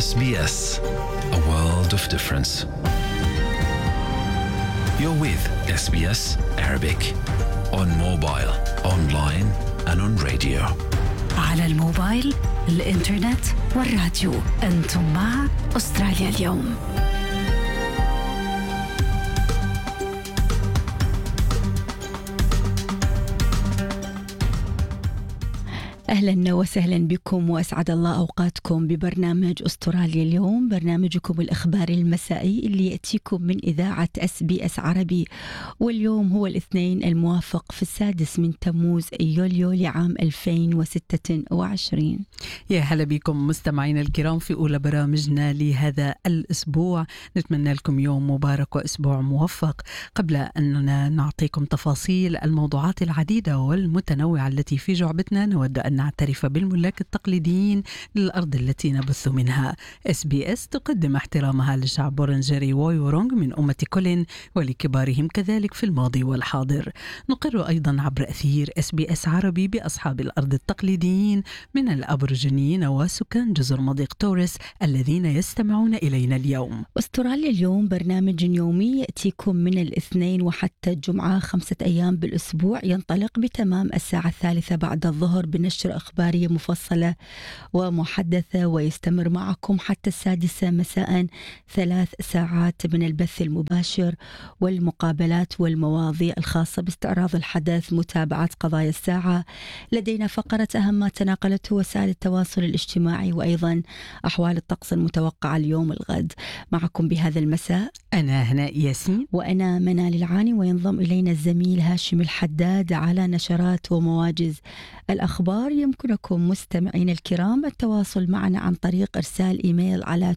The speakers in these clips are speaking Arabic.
SBS, a world of difference. You're with SBS Arabic on mobile, online and on radio. على الموبايل، الإنترنت والراديو. أنتم مع أستراليا اليوم. أهلا وسهلا بكم وأسعد الله أوقاتكم ببرنامج أستراليا اليوم، برنامجكم الإخباري المسائي اللي يأتيكم من إذاعة SBS عربي. واليوم هو الاثنين الموافق في 6 من تموز يوليو لعام 2026. يا هلا بكم مستمعين الكرام في أولى برامجنا لهذا الأسبوع. نتمنى لكم يوم مبارك وأسبوع موفق. قبل أننا نعطيكم تفاصيل الموضوعات العديدة والمتنوعة التي في جعبتنا، نود أن نعترف بالملاك التقليديين للأرض التي نبث منها. SBS تقدم احترامها للشعب بورنجيري ويورونغ من أمة كولين ولكبارهم كذلك في الماضي والحاضر. نقر أيضا عبر أثير SBS عربي بأصحاب الأرض التقليديين من الأبورجينيين وسكان جزر مضيق توريس الذين يستمعون إلينا اليوم. أستراليا اليوم برنامج يومي يأتيكم من الاثنين وحتى الجمعة 5 أيام بالأسبوع، ينطلق بتمام الساعة 3 بعد الظهر بنشر أخبارية مفصلة ومحدثة، ويستمر معكم حتى 6 مساء 3 ساعات من البث المباشر والمقابلات والمواضيع الخاصة باستعراض الحدث، متابعة قضايا الساعة. لدينا فقرة أهم ما تناقلته وسائل التواصل الاجتماعي، وأيضا أحوال الطقس المتوقعة اليوم الغد. معكم بهذا المساء أنا هناء ياسين وأنا منال العاني، وينضم إلينا الزميل هاشم الحداد على نشرات ومواجز الأخبار. يمكنكم مستمعين الكرام التواصل معنا عن طريق إرسال إيميل على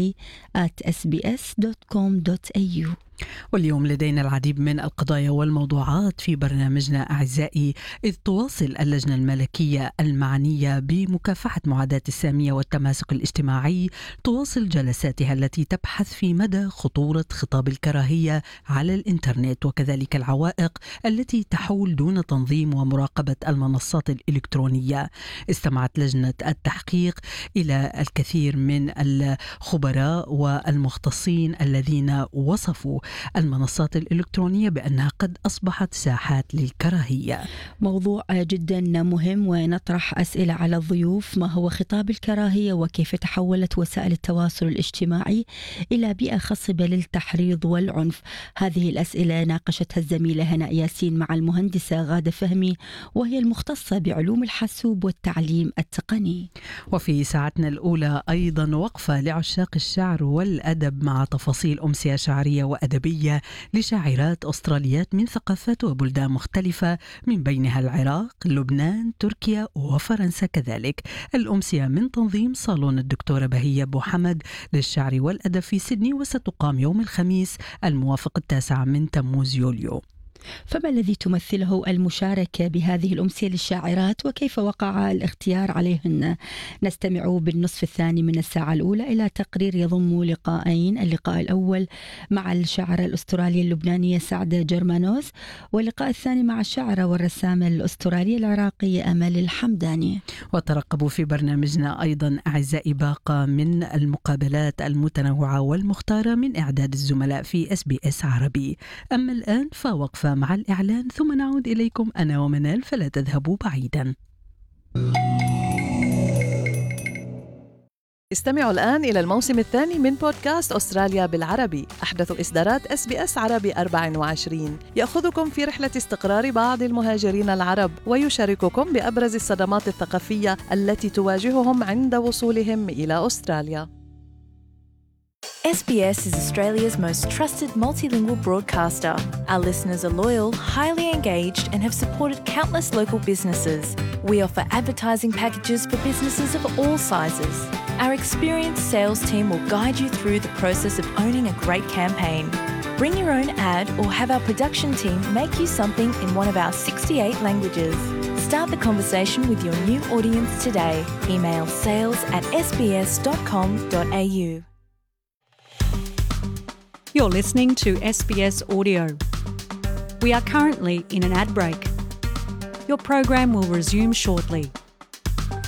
today@sbs.com.au. واليوم لدينا العديد من القضايا والموضوعات في برنامجنا أعزائي، إذ تواصل اللجنة الملكية المعنية بمكافحة معاداة السامية والتماسك الاجتماعي تواصل جلساتها التي تبحث في مدى خطورة خطاب الكراهية على الإنترنت وكذلك العوائق التي تحول دون تنظيم ومراقبة المنصات الإلكترونية. استمعت لجنة التحقيق إلى الكثير من الخبراء والمختصين الذين وصفوا المنصات الإلكترونية بأنها قد أصبحت ساحات للكراهية. موضوع جدا مهم، ونطرح أسئلة على الضيوف. ما هو خطاب الكراهية وكيف تحولت وسائل التواصل الاجتماعي إلى بيئة خصبة للتحريض والعنف؟ هذه الأسئلة ناقشتها الزميلة هناء ياسين مع المهندسة غادة فهمي، وهي المختصة بعلوم الحاسوب والتعليم التقني. وفي ساعتنا الأولى أيضا وقفة لعشاق الشعر والأدب مع تفاصيل أمسية شعرية وأدبية لشاعرات أستراليات من ثقافات وبلدان مختلفة، من بينها العراق، لبنان، تركيا وفرنسا كذلك. الأمسية من تنظيم صالون الدكتورة بهية أبو حمد للشعر والأدب في سيدني، وستقام يوم الخميس الموافق 9 من تموز يوليو. فما الذي تمثله المشاركة بهذه الأمسية للشاعرات وكيف وقع الاختيار عليهن؟ نستمع بالنصف الثاني من الساعة الأولى إلى تقرير يضم لقاءين. اللقاء الأول مع الشاعرة الأسترالية اللبنانية سعدة جرمانوس، واللقاء الثاني مع الشاعرة والرسامة الأسترالية العراقية أمل الحمداني. وترقبوا في برنامجنا أيضا أعزائي باقة من المقابلات المتنوعة والمختارة من إعداد الزملاء في SBS عربي. أما الآن فوقفة مع الإعلان، ثم نعود إليكم أنا ومنال، فلا تذهبوا بعيدا. استمعوا الآن إلى الموسم الثاني من بودكاست أستراليا بالعربي، أحدث إصدارات SBS عربي 24، يأخذكم في رحلة استقرار بعض المهاجرين العرب ويشارككم بأبرز الصدمات الثقافية التي تواجههم عند وصولهم إلى أستراليا. SBS is Australia's most trusted multilingual broadcaster. Our listeners are loyal, highly engaged, and have supported countless local businesses. We offer advertising packages for businesses of all sizes. Our experienced sales team will guide you through the process of owning a great campaign. Bring your own ad or have our production team make you something in one of our 68 languages. Start the conversation with your new audience today. Email sales@sbs.com.au. You're listening to SBS Audio. We are currently in an ad break. Your program will resume shortly.